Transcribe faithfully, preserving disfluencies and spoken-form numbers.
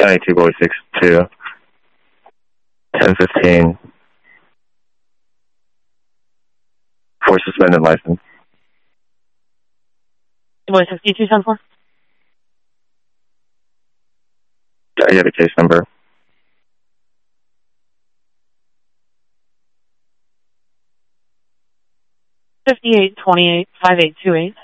ninety-two boy six two. ten fifteen. For suspended license. Boy sixty-two ten four. I have a case number. fifty-eight twenty-eight five eight two eight.